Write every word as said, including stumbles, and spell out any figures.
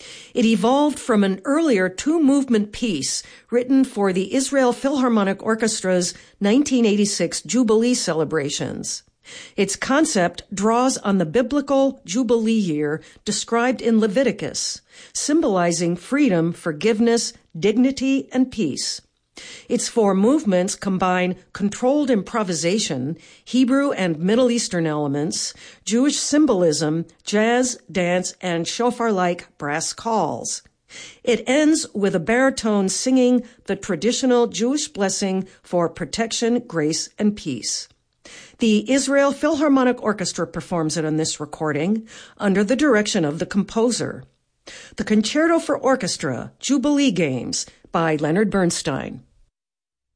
It evolved from an earlier two-movement piece written for the Israel Philharmonic Orchestra's nineteen eighty-six Jubilee celebrations. Its concept draws on the biblical Jubilee year described in Leviticus, symbolizing freedom, forgiveness, dignity, and peace. Its four movements combine controlled improvisation, Hebrew and Middle Eastern elements, Jewish symbolism, jazz, dance, and shofar-like brass calls. It ends with a baritone singing the traditional Jewish blessing for protection, grace, and peace. The Israel Philharmonic Orchestra performs it on this recording under the direction of the composer. The Concerto for Orchestra, Jubilee Games by Leonard Bernstein.